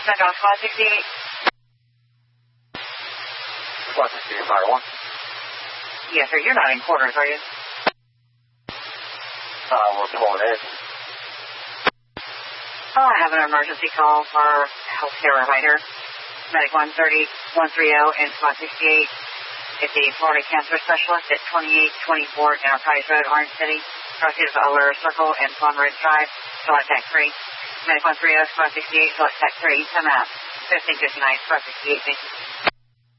on Squad 68. Squad 68, Fire 1. Yes, sir. You're not in quarters, are you? We're pulling in. Oh, I have an emergency call for healthcare provider. Medic 130 and Squad 68. It's the Florida Cancer Specialist at 2824 Enterprise Road, Orange City. Proceed to Alert Circle and Plum Ridge Drive. Select Tech 3. Medic 130, Squad 68, select Tech 3. 10 minutes. 1559, Squad 68, thank you.